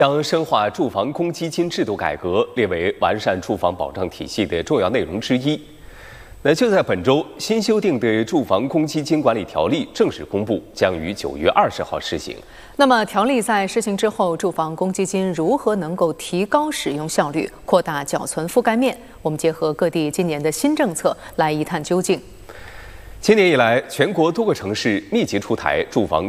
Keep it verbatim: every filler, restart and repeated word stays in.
将深化住房公积金制度改革列为完善住房保障体系的重要内容之一。那就在本周，新修订的住房公积金管理条例正式公布，将于九月二十号施行。 那么，条例在施行之后，住房公积金如何能够提高使用效率，扩大缴存覆盖面？我们结合各地今年的新政策来一探究竟。 今年以来，全国多个城市密集出台住房